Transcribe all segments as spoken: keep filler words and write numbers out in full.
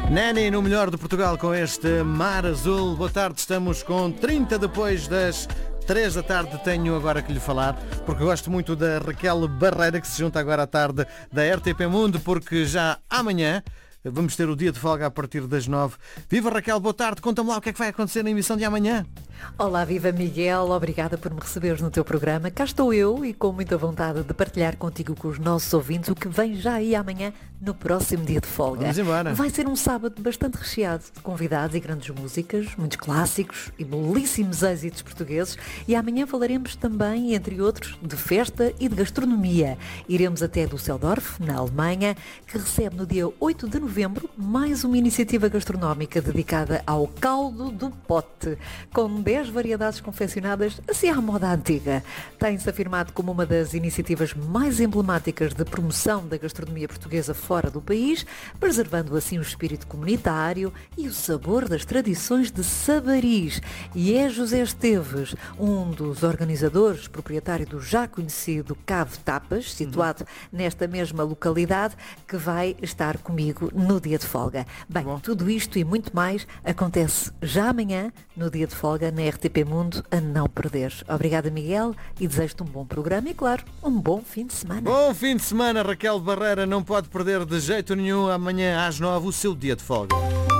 Nani no melhor de Portugal com este Mar Azul. Boa tarde, estamos com trinta depois das três da tarde. Tenho agora que lhe falar, porque gosto muito da Raquel Barreira, que se junta agora à tarde da R T P Mundo, porque já amanhã vamos ter o dia de folga a partir das nove. Viva Raquel, boa tarde, conta-me lá o que é que vai acontecer na emissão de amanhã. Olá, viva Miguel, obrigada por me receberes no teu programa. Cá estou eu e com muita vontade de partilhar contigo, com os nossos ouvintes, o que vem já aí amanhã no próximo dia de folga. Vamos embora. Vai ser um sábado bastante recheado de convidados e grandes músicas, muitos clássicos e belíssimos êxitos portugueses. E amanhã falaremos também, entre outros, de festa e de gastronomia. Iremos até Düsseldorf, na Alemanha, que recebe no dia oito de novembro mais uma iniciativa gastronómica dedicada ao caldo do pote, com dez variedades confeccionadas assim à moda antiga. Tem-se afirmado como uma das iniciativas mais emblemáticas de promoção da gastronomia portuguesa fora do país, preservando assim o espírito comunitário e o sabor das tradições de Sabarís. E é José Esteves, um dos organizadores, proprietário do já conhecido Cave Tapas, situado uhum. nesta mesma localidade, que vai estar comigo no dia de folga. Bem, Bom. tudo isto e muito mais acontece já amanhã, no dia de folga, na R T P Mundo, a não perder. Obrigada, Miguel, e desejo-te um bom programa e, claro, um bom fim de semana. Bom fim de semana, Raquel Barreira. Não pode perder de jeito nenhum amanhã às nove o seu dia de folga.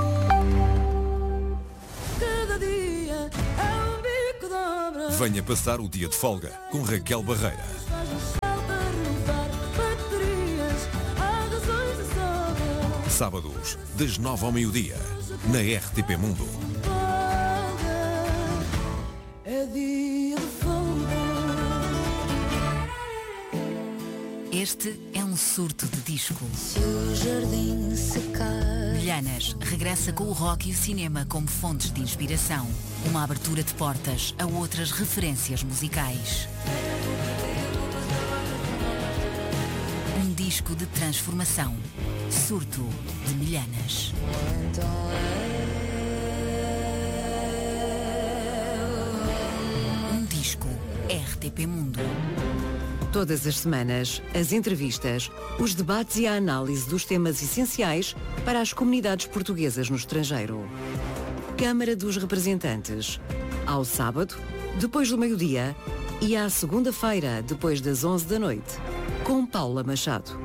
Venha passar o dia de folga com Raquel Barreira. Sábados, das nove ao meio-dia, na R T P Mundo. Este é um surto de disco. Se o jardim secar. Milhanas regressa com o rock e o cinema como fontes de inspiração. Uma abertura de portas a outras referências musicais. Um disco de transformação. Surto de Milhanas. Um disco R T P Mundo. Todas as semanas, as entrevistas, os debates e a análise dos temas essenciais para as comunidades portuguesas no estrangeiro. Câmara dos Representantes, ao sábado, depois do meio-dia, e à segunda-feira, depois das onze da noite, com Paula Machado.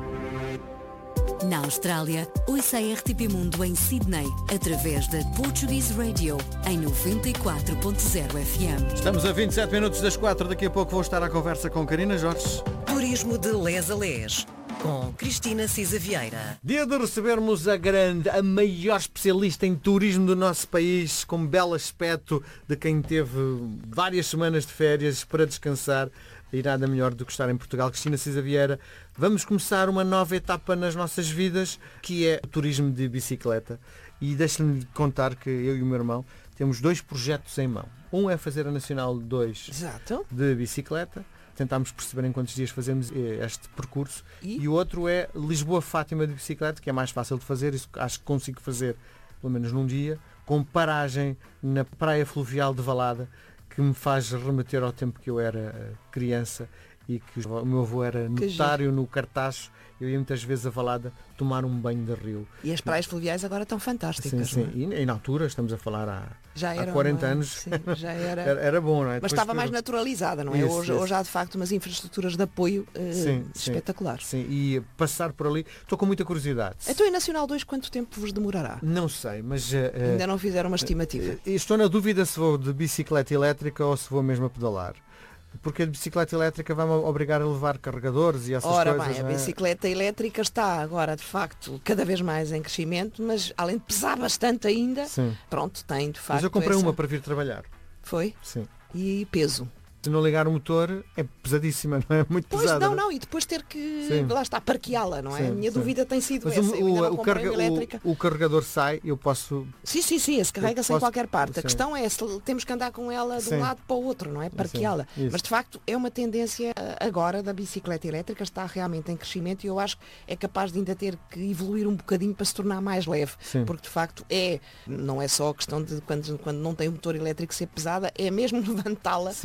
Na Austrália, ouça a R T P Mundo em Sydney, através da Portuguese Radio, em noventa e quatro ponto zero F M. Estamos a vinte e sete minutos das quatro, daqui a pouco vou estar à conversa com Karina Jorge. Turismo de Les a Les, com Cristina Cisa Vieira. Dia de recebermos a grande, a maior especialista em turismo do nosso país, com belo aspecto de quem teve várias semanas de férias para descansar. E nada melhor do que estar em Portugal. Cristina Cisa Vieira, vamos começar uma nova etapa nas nossas vidas, que é o turismo de bicicleta. E deixa-me contar que eu e o meu irmão temos dois projetos em mão. Um é fazer a Nacional dois Exato. de bicicleta. Tentámos perceber em quantos dias fazemos este percurso. E, e o outro é Lisboa-Fátima de bicicleta, que é mais fácil de fazer. Isso acho que consigo fazer pelo menos num dia, com paragem na praia fluvial de Valada, que me faz remeter ao tempo que eu era criança e que o meu avô era notário no Cartacho. Eu ia muitas vezes a Valada tomar um banho de rio. E as praias fluviais agora estão fantásticas. Sim, sim. E, e na altura, estamos a falar há, já há era quarenta uma... anos, sim, já era... era, era bom, não é? Mas Depois estava que... mais naturalizada, não é? Isso, hoje, isso. hoje há de facto umas infraestruturas de apoio uh, sim, espetaculares. Sim, sim, e passar por ali, estou com muita curiosidade. Então em Nacional dois quanto tempo vos demorará? Não sei, mas... Uh, Ainda não fizeram uma estimativa. Uh, estou na dúvida se vou de bicicleta elétrica ou se vou mesmo a pedalar. Porque a bicicleta elétrica vai-me obrigar a levar carregadores e essas Ora coisas. bem, a é? bicicleta elétrica está agora, de facto, cada vez mais em crescimento, mas além de pesar bastante ainda, sim. pronto, tem de facto. Mas eu comprei essa... uma para vir trabalhar. Foi? Sim. E peso? Se não ligar o motor, é pesadíssima, não é? Muito pois, pesada. não, não, e depois ter que, sim. lá está, parqueá-la, não é? Sim, a minha sim. dúvida tem sido mas essa. O, o, o, carga, elétrica. O, o carregador sai, eu posso... Sim, sim, sim, esse carrega-se posso... em qualquer parte. Sim. A questão é se temos que andar com ela de um sim. lado para o outro, não é? Parqueá-la. Mas de facto é uma tendência agora da bicicleta elétrica, está realmente em crescimento e eu acho que é capaz de ainda ter que evoluir um bocadinho para se tornar mais leve. Sim. Porque de facto é, não é só a questão de quando, quando não tem o motor elétrico ser pesada, é mesmo levantá-la e ter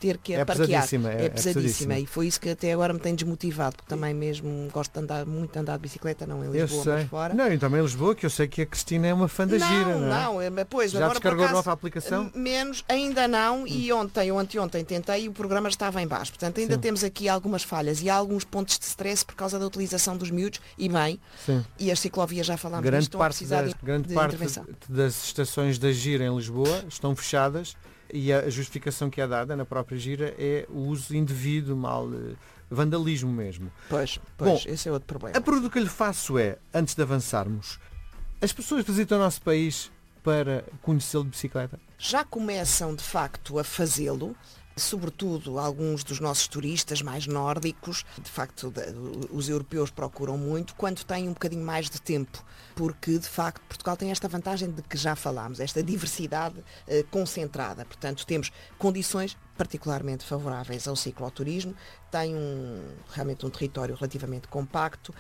ter que é aparquear. Pesadíssima, é, é pesadíssima. É pesadíssima. E foi isso que até agora me tem desmotivado, porque também mesmo gosto de andar muito de andar de bicicleta, não em Lisboa, eu mas sei. fora. Não, e também em Lisboa, que eu sei que a Cristina é uma fã da não, gira, não é? Não, é, pois, Já agora descargou por acaso, nova aplicação? Menos, ainda não, e ontem ou anteontem tentei e o programa estava em baixo. Portanto, ainda Sim. temos aqui algumas falhas e há alguns pontos de stress por causa da utilização dos miúdos, e bem, Sim. e as ciclovias já falámos Grande disto, estão a parte, precisar das, de, grande de parte intervenção. das estações da gira em Lisboa estão fechadas e a justificação que é dada na própria gira é o uso indevido, mal, vandalismo mesmo. Pois, pois, Bom, esse é outro problema. A pergunta que eu lhe faço é, antes de avançarmos, as pessoas visitam o nosso país para conhecê-lo de bicicleta? Já começam, de facto, a fazê-lo, sobretudo alguns dos nossos turistas mais nórdicos, de facto os europeus procuram muito, quando têm um bocadinho mais de tempo, porque de facto Portugal tem esta vantagem de que já falámos, esta diversidade eh, concentrada, portanto temos condições particularmente favoráveis ao cicloturismo, tem um, realmente um território relativamente compacto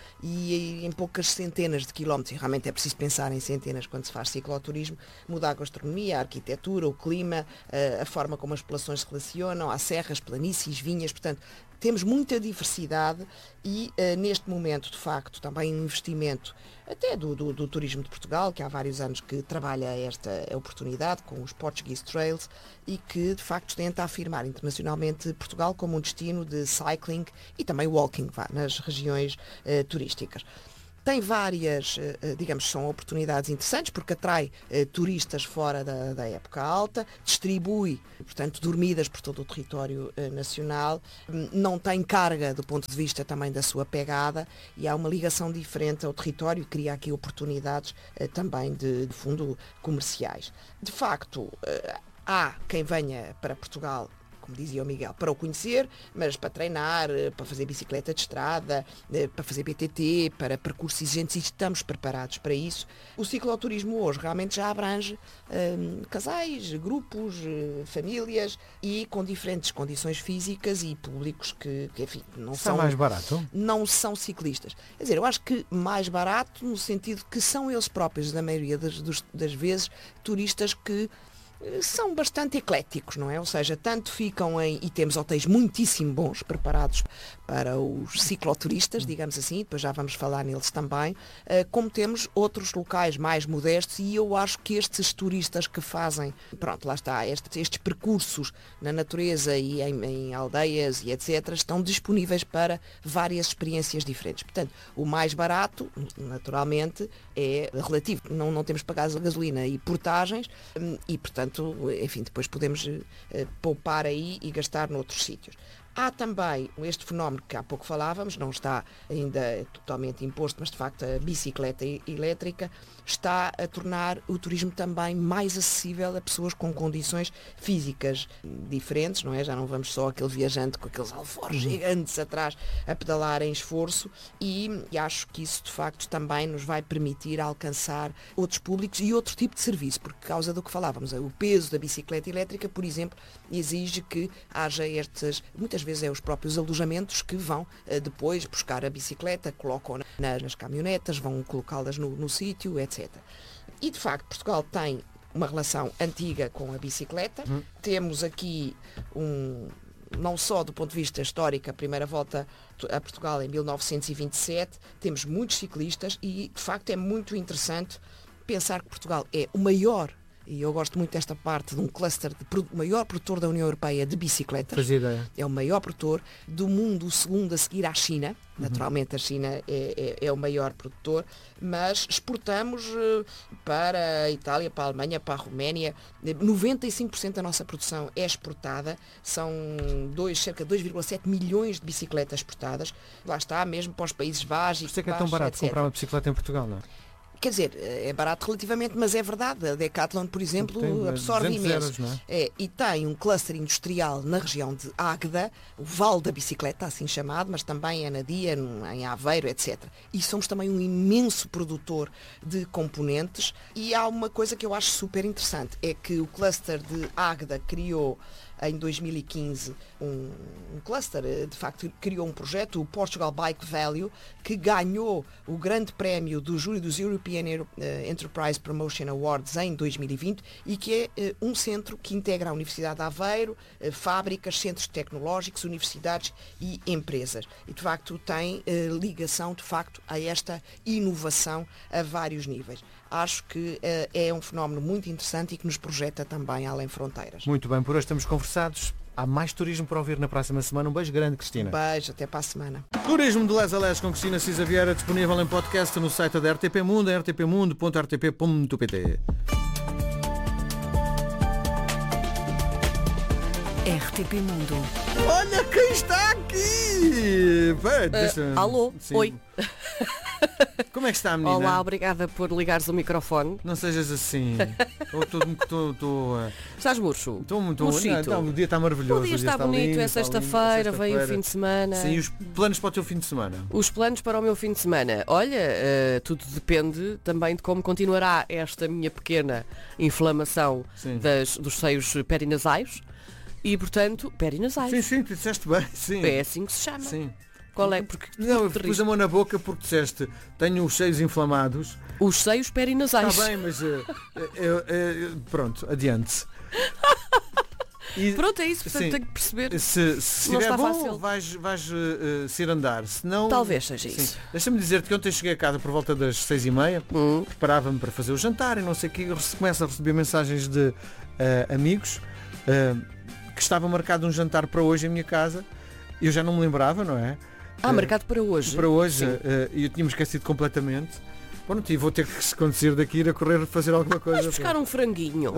e em poucas centenas de quilómetros, e realmente é preciso pensar em centenas quando se faz cicloturismo, muda a gastronomia, a arquitetura, o clima, a, a forma como as populações se relacionam, há serras, planícies, vinhas, portanto, temos muita diversidade e uh, neste momento, de facto, também um investimento até do, do, do Turismo de Portugal, que há vários anos que trabalha esta oportunidade com os Portuguese Trails e que, de facto, tenta afirmar internacionalmente Portugal como um destino de cycling e também walking vá, nas regiões uh, turísticas. Tem várias, digamos, são oportunidades interessantes porque atrai eh, turistas fora da, da época alta, distribui, portanto, dormidas por todo o território eh, nacional, não tem carga do ponto de vista também da sua pegada e há uma ligação diferente ao território e cria aqui oportunidades eh, também de, de fundo comerciais. De facto, eh, há quem venha para Portugal, como dizia o Miguel, para o conhecer, mas para treinar, para fazer bicicleta de estrada, para fazer B T T, para percursos exigentes, e estamos preparados para isso. O cicloturismo hoje realmente já abrange hum, casais, grupos, famílias e com diferentes condições físicas e públicos que, que enfim, não Está são... mais barato? Não são ciclistas. Quer dizer, eu acho que mais barato no sentido que são eles próprios, na maioria das, das vezes, turistas que são bastante ecléticos, não é? Ou seja, tanto ficam em... E temos hotéis muitíssimo bons, preparados para os cicloturistas, digamos assim, depois já vamos falar neles também, como temos outros locais mais modestos e eu acho que estes turistas que fazem, pronto, lá está, estes, estes percursos na natureza e em, em aldeias e etcétera, estão disponíveis para várias experiências diferentes. Portanto, o mais barato, naturalmente, é relativo. Não, não temos que pagar a gasolina e portagens e, portanto, enfim, depois podemos uh, poupar aí e gastar noutros sítios. Há também este fenómeno que há pouco falávamos, não está ainda totalmente imposto, mas de facto a bicicleta elétrica está a tornar o turismo também mais acessível a pessoas com condições físicas diferentes, não é? Já não vamos só aquele viajante com aqueles alforjes gigantes atrás a pedalar em esforço e, e acho que isso de facto também nos vai permitir alcançar outros públicos e outro tipo de serviço, porque por causa do que falávamos, o peso da bicicleta elétrica, por exemplo, exige que haja estas, muitas vezes é os próprios alojamentos que vão uh, depois buscar a bicicleta, colocam na, nas caminhonetas, vão colocá-las no, no sítio, etcétera. E de facto Portugal tem uma relação antiga com a bicicleta. Hum. Temos aqui um, não só do ponto de vista histórico, a primeira volta a Portugal em mil novecentos e vinte e sete, temos muitos ciclistas e de facto é muito interessante pensar que Portugal é o maior, e eu gosto muito desta parte de um cluster, de, o maior produtor da União Europeia de bicicletas. Fazia ideia. É o maior produtor do mundo, o segundo a seguir à China. Uhum. Naturalmente a China é, é, é o maior produtor, mas exportamos uh, para a Itália, para a Alemanha, para a Roménia. noventa e cinco por cento da nossa produção é exportada, são dois, cerca de dois vírgula sete milhões de bicicletas exportadas. Lá está, mesmo para os Países Baixos. Por isso é que é tão barato etcétera. Comprar uma bicicleta em Portugal, não é? Quer dizer, é barato relativamente, mas é verdade. A Decathlon, por exemplo, tem, absorve imenso. Euros, não é? É, e tem um cluster industrial na região de Águeda, o Vale da Bicicleta, assim chamado, mas também é na Dia, em Aveiro, etcétera. E somos também um imenso produtor de componentes. E há uma coisa que eu acho super interessante, é que o cluster de Águeda criou em dois mil e quinze um, um cluster, de facto criou um projeto, o Portugal Bike Value, que ganhou o grande prémio do júri dos European Enterprise Promotion Awards em dois mil e vinte e que é um centro que integra a Universidade de Aveiro, fábricas, centros tecnológicos, universidades e empresas. E de facto tem ligação de facto a esta inovação a vários níveis. Acho que uh, é um fenómeno muito interessante e que nos projeta também além fronteiras. Muito bem, por hoje estamos conversados. Há mais turismo para ouvir na próxima semana. Um beijo grande, Cristina. Beijo, até para a semana. Turismo de Les a Les com Cristina Cisa Vieira, disponível em podcast no site da R T P Mundo, em r t p mundo ponto r t p ponto p t. R T P Mundo. Olha quem está aqui! Pera, deixa... uh, alô? Sim. Oi. Como é que está a menina? Olá, obrigada por ligares o microfone. Não sejas assim. Estou... Estás murcho? Estou muito... Murchito. Não, o dia está maravilhoso. O dia está bonito, lindo, é sexta-feira, sexta vem o fim de semana. Sim, e os planos para o teu fim de semana? Os planos para o meu fim de semana. Olha, uh, tudo depende também de como continuará esta minha pequena inflamação das, dos seios perinasais. E, portanto, perinasais. Sim, sim, tu disseste bem. Sim. É assim que se chama. Sim. Qual é? Porque não, eu pus a mão na boca porque disseste tenho os seios inflamados. Os seios perinasais. Está bem, mas uh, uh, uh, uh, pronto, adiante. E, pronto, é isso, portanto sim, tenho que perceber. Se, se não estiver está bom, fácil. vais, vais uh, ser andar. Se não, talvez seja sim. isso. Deixa-me dizer-te que ontem cheguei a casa por volta das seis e meia, hum. preparava-me para fazer o jantar e não sei o que, começo a receber mensagens de uh, amigos uh, que estava marcado um jantar para hoje em minha casa. Eu já não me lembrava, não é? Ah, uh, marcado para hoje. Para hoje, uh, e eu tinha-me esquecido completamente. Pronto, e vou ter que, quando sair daqui, ir a correr fazer alguma coisa. Vais buscar um franguinho.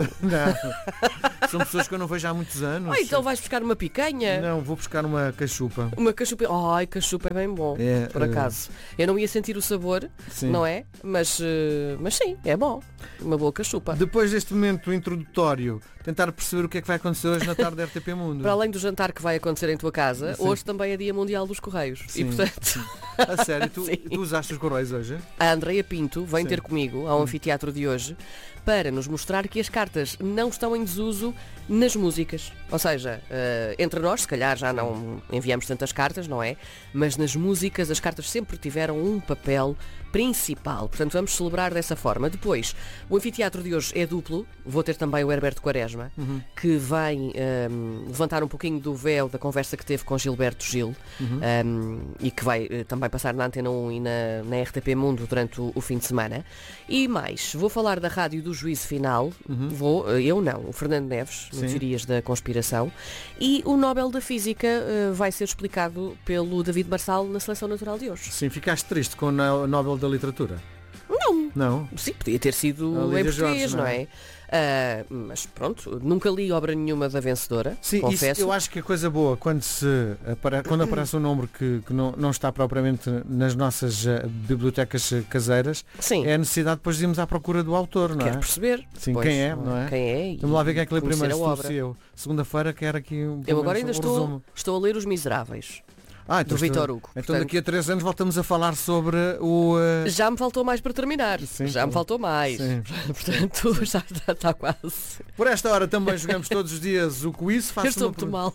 Não. São pessoas que eu não vejo há muitos anos. Ah, então vais buscar uma picanha? Não, vou buscar uma cachupa. Uma cachupa. Ai, cachupa é bem bom, é, por acaso. Uh... Eu não ia sentir o sabor, sim. não é? Mas, uh, mas sim, é bom. Uma boa cachupa. Depois deste momento introdutório, tentar perceber o que é que vai acontecer hoje na tarde da R T P Mundo. Para além do jantar que vai acontecer em tua casa, sim. hoje também é Dia Mundial dos Correios. Sim. E portanto... A sério, tu, tu usaste os Correios hoje? A Andreia Pinto vem sim. ter comigo ao anfiteatro de hoje para nos mostrar que as cartas não estão em desuso nas músicas. Ou seja, uh, entre nós, se calhar já não enviamos tantas cartas, não é? Mas nas músicas as cartas sempre tiveram um papel principal. Portanto, vamos celebrar dessa forma. Depois, o anfiteatro de hoje é duplo. Vou ter também o Herberto Quaresma, uhum. que vem um, levantar um pouquinho do véu da conversa que teve com Gilberto Gil, uhum. um, e que vai uh, também passar na Antena um e na, na R T P Mundo durante o, o fim de semana. E mais, vou falar da rádio do Juízo Final. Uhum. Vou, uh, eu não, o Fernando Neves, no Teorias da Conspiração. E o Nobel da Física uh, vai ser explicado pelo David Marçal na Seleção Natural de hoje. Sim, ficaste triste com o Nobel da Literatura? Não. Não? Sim, podia ter sido em português, Jorge, não é? Uh, mas pronto, nunca li obra nenhuma da vencedora. Sim, confesso. Isso, eu acho que a coisa boa quando, se apare... quando aparece um número que, que não, não está propriamente nas nossas uh, bibliotecas caseiras, sim. é a necessidade depois de irmos à procura do autor, não Quero é? perceber. Sim, pois, quem é, não é? Quem é? Vamos lá ver quem é que lê primeiro, se eu. Segunda-feira quero aqui um Eu agora ainda um estou, resumo. estou a ler Os Miseráveis. Ah, então do Vítor Hugo. Então portanto, daqui a três anos voltamos a falar sobre o... Uh... Já me faltou mais para terminar. Sim, já sim. me faltou mais. Sim. Portanto, sim. já está, está quase. Por esta hora também jogamos todos os dias o quiz. Eu estou muito mal.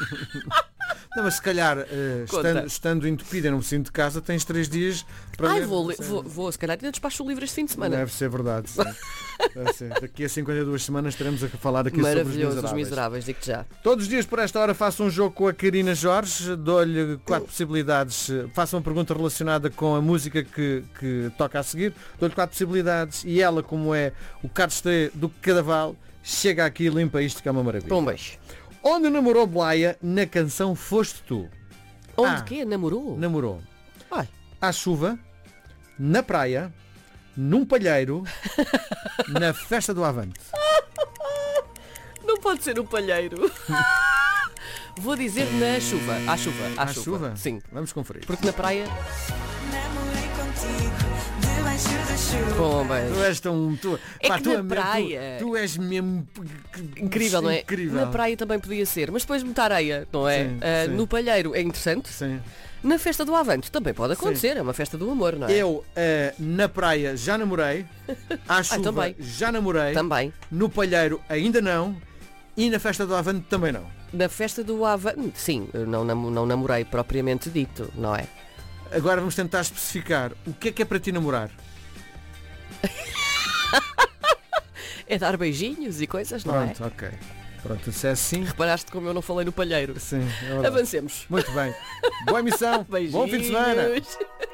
Não, mas se calhar, uh, estando, estando entupida num vizinho de casa, tens três dias para Ai, ler. vou, vou, vou, se calhar ainda despacho o livro este fim de semana. Deve ser verdade, sim. Deve ser. Daqui a cinquenta e duas semanas estaremos a falar aqui sobre os Maravilhoso, Miseráveis. Os Miseráveis, digo-te já. Todos os dias por esta hora faço um jogo com a Karina Jorge, dou-lhe quatro possibilidades, faço uma pergunta relacionada com a música que, que toca a seguir, dou-lhe quatro possibilidades e ela, como é o Carlos do Cadaval, chega aqui e limpa isto, que é uma maravilha. Um beijo. Onde namorou Blaia na canção Foste Tu? Onde A. quê? Namorou? Namorou. Ai. À chuva, na praia, num palheiro, na festa do Avante. Não pode ser o palheiro. Vou dizer na chuva. À chuva. À, À chuva. chuva? Sim. Vamos conferir. Porque na praia... Bom, bem. Tu és tão... Tu, É pá, que tu na é mesmo- praia- Tu, tu és mesmo... Incrível, não é? Incrível. Na praia também podia ser, mas depois muita areia, não é? Sim, Ah, sim. no palheiro é interessante. Sim. Na festa do Avante também pode acontecer, é uma festa do amor, não é? Eu, eh, na praia, já namorei. À chuva, também. já namorei. Também. No palheiro, ainda não. E na festa do Avante também não? Na festa do Avante, sim, eu não, nam- não namorei propriamente dito, não é? Agora vamos tentar especificar. O que é que é para ti namorar? É dar beijinhos e coisas, não Pronto, ok. Pronto, se é assim... é? Reparaste como eu não falei no palheiro. Sim, é verdade. Avancemos. Muito bem. Boa emissão. Beijinhos. Bom fim de semana.